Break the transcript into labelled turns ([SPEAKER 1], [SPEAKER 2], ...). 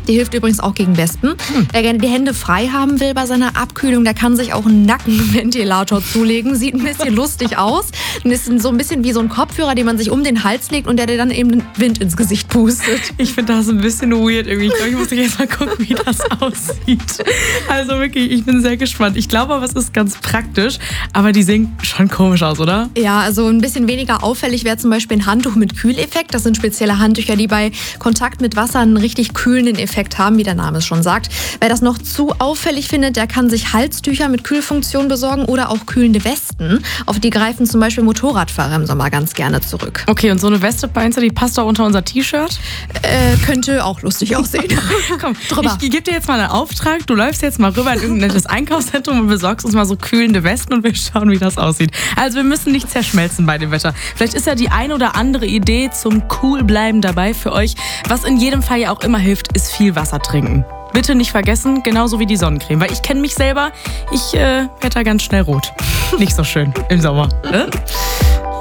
[SPEAKER 1] Die hilft übrigens auch gegen Wespen. Wer gerne die Hände frei haben will bei seiner Abkühlung, der kann sich auch einen Nackenventilator zulegen. Sieht ein bisschen lustig aus. Und ist so ein bisschen wie so ein Kopfhörer, den man sich um den Hals legt und der dir dann eben den Wind ins Gesicht pustet.
[SPEAKER 2] Ich finde das ein bisschen weird irgendwie. Ich glaube, ich muss jetzt mal gucken, wie das aussieht. Also wirklich, ich bin sehr gespannt. Ich glaube aber, es ist ganz praktisch, aber die sehen schon komisch aus, oder?
[SPEAKER 1] Ja, also ein bisschen weniger auffällig wäre zum Beispiel ein Handtuch mit Kühleffekt. Das sind spezielle Handtücher, die bei Kontakt mit Wasser einen richtig kühlenden Effekt haben, wie der Name es schon sagt. Wer das noch zu auffällig findet, der kann sich Halstücher mit Kühlfunktion besorgen oder auch kühlende Westen. Auf die greifen zum Beispiel Motorradfahrer im Sommer ganz gerne zurück.
[SPEAKER 2] Okay, und so eine Weste, meinst du, die passt doch unter unser T-Shirt?
[SPEAKER 1] Könnte auch lustig aussehen.
[SPEAKER 2] Komm, ich gebe dir jetzt mal einen Auftrag. Du läufst jetzt mal rüber in irgendein nettes Einkaufszentrum und besorgst uns mal so kühlende Westen und wir schauen, wie das aussieht. Also wir müssen nicht zerschmelzen bei dem Wetter. Vielleicht ist ja die ein oder andere Idee zum Coolbleiben dabei für euch. Was in jedem Fall ja auch immer hilft, ist viel Wasser trinken. Bitte nicht vergessen, genauso wie die Sonnencreme. Weil ich kenne mich selber, ich werde da ganz schnell rot. Nicht so schön im Sommer.